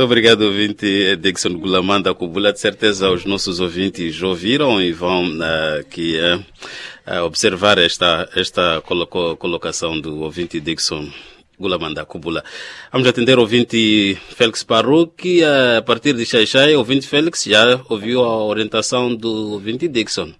Muito obrigado, ouvinte Dixon Gulamanda Kubula. De certeza os nossos ouvintes ouviram e vão aqui observar esta colocação do ouvinte Dixon Gulamanda Kubula. Vamos atender o ouvinte Félix Parruque. A partir de Xaixai, o ouvinte Félix já ouviu a orientação do ouvinte Dixon.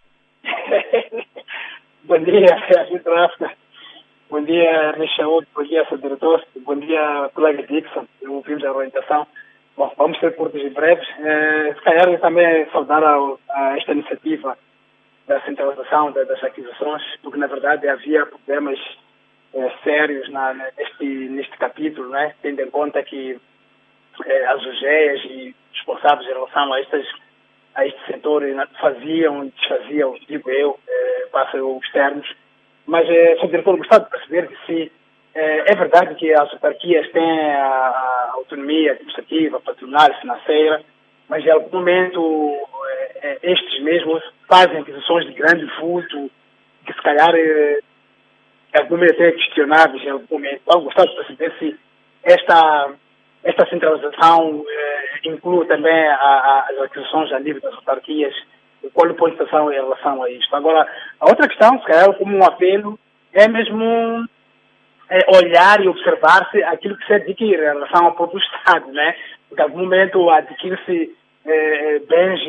Bom dia, Rafa. Bom dia, Michael. Bom dia, seu diretor. Bom dia, colega Dixon. Ouvimos a orientação. Bom, vamos ser curtos e breves. Se calhar eu também saudar a esta iniciativa da centralização das aquisições, porque na verdade havia problemas sérios neste capítulo, né? Tendo em conta que as UGEs e responsáveis em relação a este setor faziam e desfaziam, digo eu, passa os termos. Mas, Sr. Diretor, gostava de perceber que se é verdade que as autarquias têm a autonomia administrativa, patronal e financeira, mas em algum momento estes mesmos fazem aquisições de grande vulto, que se calhar em algum momento até questionáveis em algum momento. Então, gostava de perceber se esta centralização inclui também as aquisições a nível das autarquias. Qual é a posição em relação a isto? Agora, a outra questão, se calhar, como um apelo, é mesmo olhar e observar-se aquilo que se adquire em relação ao próprio Estado, né? Porque, em algum momento, adquire-se bens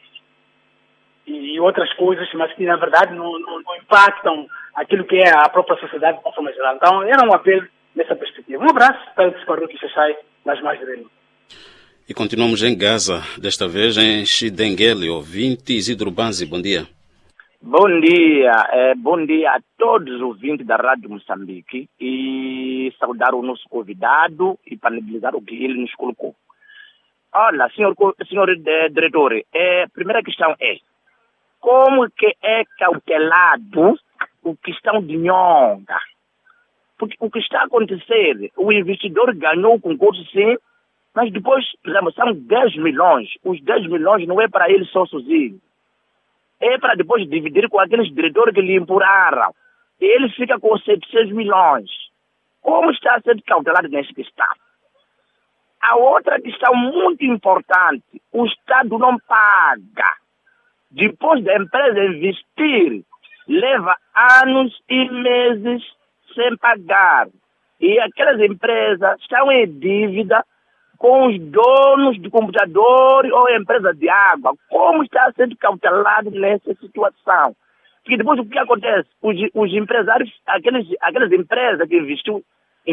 e outras coisas, mas que, na verdade, não impactam aquilo que é a própria sociedade de forma geral. Então, era um apelo nessa perspectiva. Um abraço para o Parruque Xaixai, mais de E continuamos em Gaza, desta vez em Xidenguele, ouvinte Isidro Banzi, bom dia. Bom dia a todos os ouvintes da Rádio Moçambique e saudar o nosso convidado e parabenizar o que ele nos colocou. Olha, senhor diretor, a primeira questão é como que é cautelado o questão de Nhonga? Porque o que está a acontecer, o investidor ganhou o concurso sim, mas depois, por exemplo, são 10 milhões. Os 10 milhões não é para ele só sozinho. É para depois dividir com aqueles diretores que lhe empurraram. E ele fica com 700 milhões. Como está a ser cautelado nessa questão? A outra questão muito importante, o Estado não paga. Depois da empresa investir, leva anos e meses sem pagar. E aquelas empresas estão em dívida com os donos de computador ou empresa de água. Como está sendo cautelado nessa situação? Porque depois o que acontece? Os empresários, aquelas empresas que investiu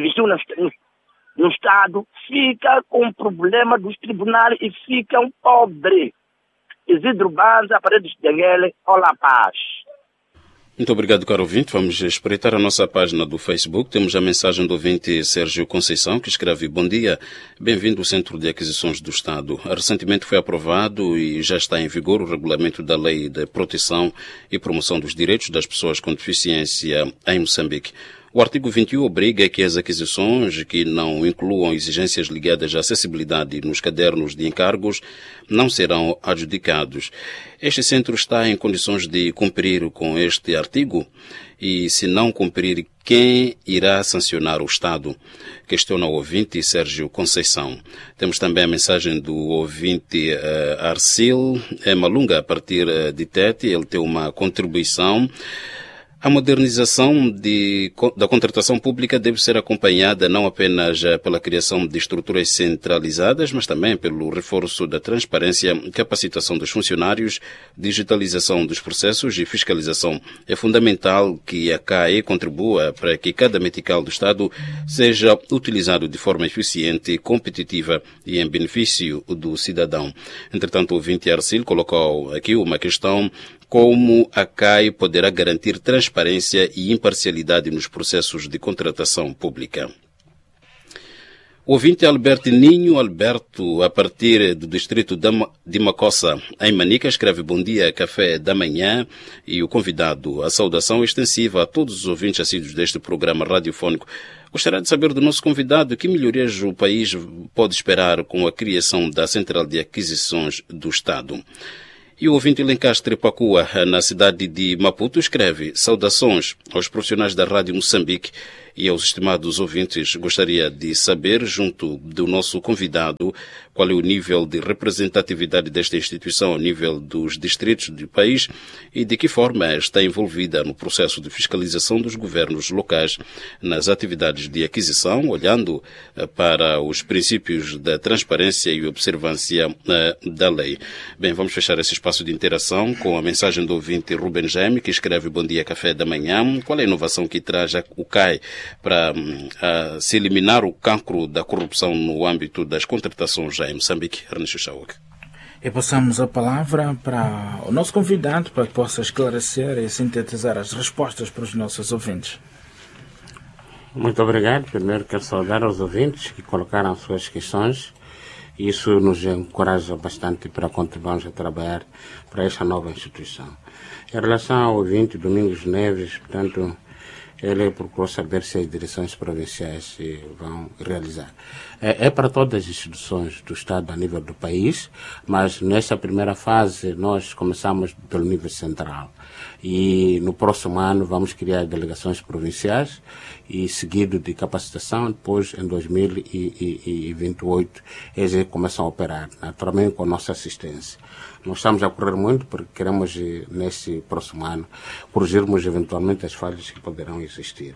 no Estado, ficam com problema dos tribunais e ficam pobres. Isidro Banza, Paredes de Denguele, olá, paz. Muito obrigado, caro ouvinte. Vamos espreitar a nossa página do Facebook. Temos a mensagem do ouvinte Sérgio Conceição, que escreve: bom dia, bem-vindo ao Centro de Aquisições do Estado. Recentemente foi aprovado e já está em vigor o regulamento da Lei de Proteção e Promoção dos Direitos das Pessoas com Deficiência em Moçambique. O artigo 21 obriga que as aquisições que não incluam exigências ligadas à acessibilidade nos cadernos de encargos não serão adjudicados. Este centro está em condições de cumprir com este artigo? E, se não cumprir, quem irá sancionar o Estado? Questiona o ouvinte Sérgio Conceição. Temos também a mensagem do ouvinte Arcil Malunga, a partir de Tete. Ele tem uma contribuição. A modernização da contratação pública deve ser acompanhada não apenas pela criação de estruturas centralizadas, mas também pelo reforço da transparência, capacitação dos funcionários, digitalização dos processos e fiscalização. É fundamental que a CAE contribua para que cada metical do Estado seja utilizado de forma eficiente, competitiva e em benefício do cidadão. Entretanto, o ouvinte Arcil colocou aqui uma questão: como a CAE poderá garantir transparência e imparcialidade nos processos de contratação pública? O ouvinte Alberto Ninho Alberto, a partir do distrito de Macossa, em Manica, escreve: bom dia, café da manhã, e o convidado, a saudação extensiva a todos os ouvintes assíduos deste programa radiofónico. Gostaria de saber do nosso convidado que melhorias o país pode esperar com a criação da Central de Aquisições do Estado. E o ouvinte Lencastre Pacua, na cidade de Maputo, escreve: saudações aos profissionais da Rádio Moçambique e aos estimados ouvintes. Gostaria de saber, junto do nosso convidado, qual é o nível de representatividade desta instituição ao nível dos distritos do país e de que forma está envolvida no processo de fiscalização dos governos locais nas atividades de aquisição, olhando para os princípios da transparência e observância da lei. Bem, vamos fechar esse espaço de interação com a mensagem do ouvinte Ruben Jaime, que escreve: bom dia, café da manhã. Qual é a inovação que traz o CAI para se eliminar o cancro da corrupção no âmbito das contratações em Moçambique? Ernesto Chauque. E passamos a palavra para o nosso convidado para que possa esclarecer e sintetizar as respostas para os nossos ouvintes. Muito obrigado. Primeiro quero saudar aos ouvintes que colocaram suas questões. Isso nos encoraja bastante para continuarmos a trabalhar para esta nova instituição. Em relação ao ouvinte Domingos Neves, portanto, ele procurou saber se as direções provinciais vão realizar. É para todas as instituições do Estado a nível do país, mas nesta primeira fase nós começamos pelo nível central. E no próximo ano vamos criar delegações provinciais e seguido de capacitação. Depois, em 2028, eles começam a operar, naturalmente com a nossa assistência. Nós estamos a correr muito porque queremos, neste próximo ano, corrigirmos eventualmente as falhas que poderão existir.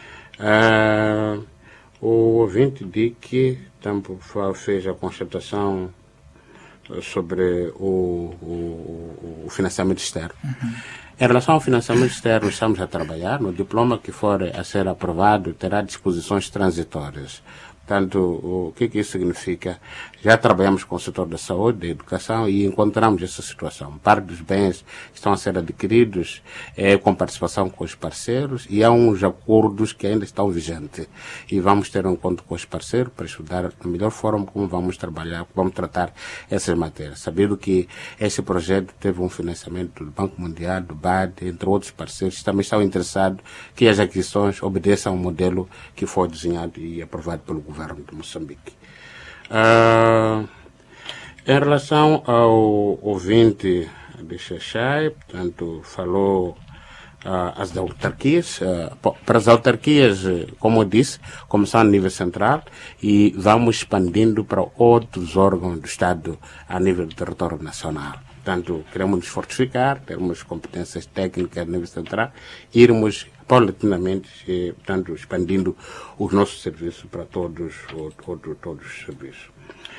O ouvinte diz que fez a constatação sobre o financiamento externo. Em relação ao financiamento externo, estamos a trabalhar. No diploma que for a ser aprovado, terá disposições transitórias. Portanto, o que isso significa? Já trabalhamos com o setor da saúde, da educação e encontramos essa situação. Parte dos bens estão a ser adquiridos com participação com os parceiros e há uns acordos que ainda estão vigentes. E vamos ter um encontro com os parceiros para estudar a melhor forma como vamos trabalhar, vamos tratar essas matérias. Sabendo que esse projeto teve um financiamento do Banco Mundial, do BAD, entre outros parceiros que também estão interessados que as aquisições obedeçam ao modelo que foi desenhado e aprovado pelo governo de Moçambique. Em relação ao ouvinte de Xaxai, portanto, falou as autarquias. Para as autarquias, como eu disse, começamos a nível central e vamos expandindo para outros órgãos do Estado a nível do território nacional. Portanto, queremos nos fortificar, termos competências técnicas a nível central, irmos paulatinamente, portanto, expandindo os nossos serviços para todos os serviços.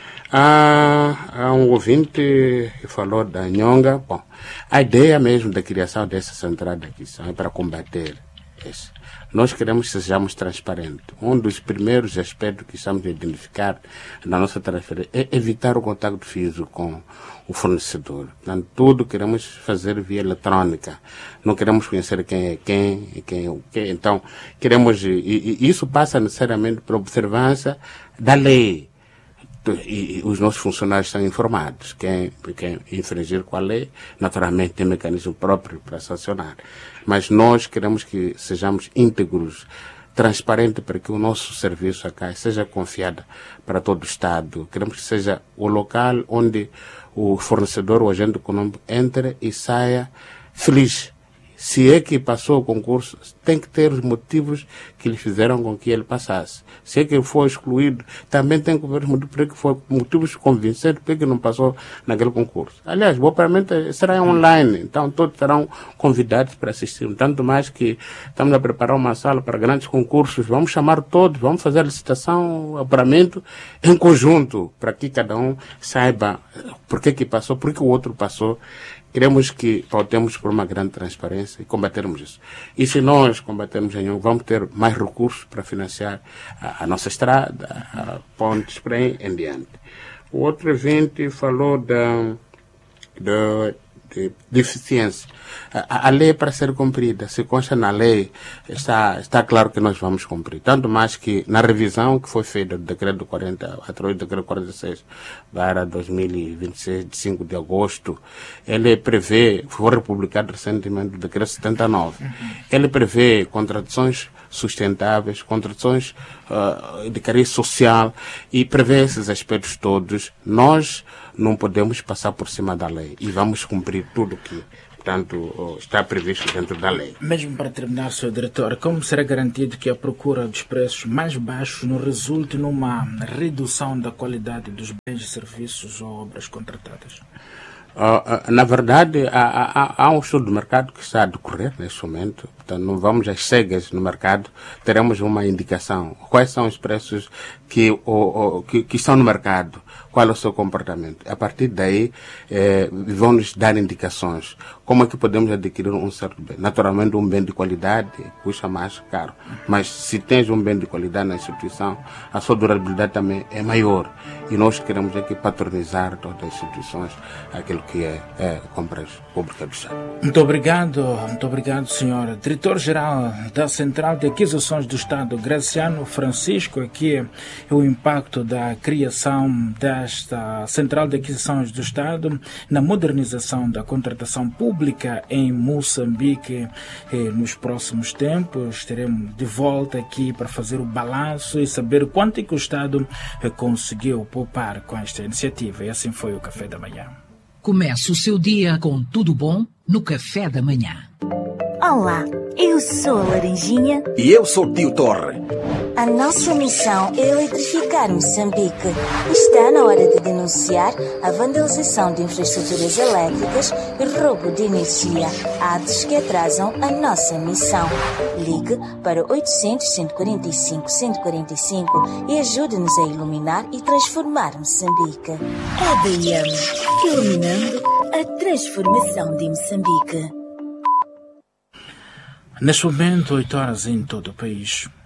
Há um ouvinte que falou da Nhonga. Bom, a ideia mesmo da criação dessa central de aquisição é para combater isso. Nós queremos que sejamos transparentes. Um dos primeiros aspectos que estamos a identificar na nossa tarefa é evitar o contato físico com o fornecedor. Portanto, tudo queremos fazer via eletrônica. Não queremos conhecer quem é quem é o quê. Então, queremos... E isso passa necessariamente por observância da lei. E os nossos funcionários estão informados. Quem infringir com a lei, naturalmente tem mecanismo próprio para sancionar. Mas nós queremos que sejamos íntegros, transparentes, para que o nosso serviço acá seja confiado para todo o Estado. Queremos que seja o local onde o fornecedor, o agente econômico, entre e saia feliz. Se é que passou o concurso, tem que ter os motivos que lhe fizeram com que ele passasse. Se é que foi excluído, também tem que ver os motivos convincentes porque não passou naquele concurso. Aliás, o operamento será online, então todos serão convidados para assistir. Tanto mais que estamos a preparar uma sala para grandes concursos, vamos chamar todos, vamos fazer a licitação, operamento em conjunto, para que cada um saiba por que passou, por que o outro passou. Queremos que pautemos por uma grande transparência e combatermos isso. E se nós combatermos em vamos ter mais recursos para financiar a nossa estrada, a pontes para aí em diante. O outro evento falou de deficiência. A lei é para ser cumprida. Se consta na lei, está claro que nós vamos cumprir. Tanto mais que na revisão que foi feita do decreto 40, através do decreto 46, para 2026, de 5 de agosto, ele prevê, foi republicado recentemente o decreto 79, ele prevê contratações sustentáveis, contratações de cariz social, e prevê esses aspectos todos. Nós não podemos passar por cima da lei e vamos cumprir tudo que, portanto, está previsto dentro da lei. Mesmo para terminar, Sr. Diretor, como será garantido que a procura dos preços mais baixos não resulte numa redução da qualidade dos bens, serviços ou obras contratadas? Na verdade, há um estudo de mercado que está a decorrer neste momento. Portanto, não vamos às cegas no mercado. Teremos uma indicação. Quais são os preços que estão no mercado? Qual é o seu comportamento? A partir daí, vão nos dar indicações. Como é que podemos adquirir um certo bem? Naturalmente, um bem de qualidade custa mais caro. Mas se tens um bem de qualidade na instituição, a sua durabilidade também é maior. E nós queremos aqui patronizar todas as instituições, aquilo que é compras públicas do Estado. Muito obrigado, senhor Diretor-Geral da Central de Aquisições do Estado, Graciano Francisco. Aqui é o impacto da criação desta Central de Aquisições do Estado na modernização da contratação pública em Moçambique. Nos próximos tempos estaremos de volta aqui para fazer o balanço e saber quanto é que o Estado conseguiu poupar com esta iniciativa. E assim foi o Café da Manhã. Comece o seu dia com tudo bom no Café da Manhã. Olá, eu sou a Laranjinha. E eu sou o Tio Torre. A nossa missão é eletrificar Moçambique. Está na hora de denunciar a vandalização de infraestruturas elétricas e roubo de energia, atos que atrasam a nossa missão. Ligue para 800-145-145 e ajude-nos a iluminar e transformar Moçambique. EDM, iluminando a transformação de Moçambique. Neste momento, 8 horas em todo o país.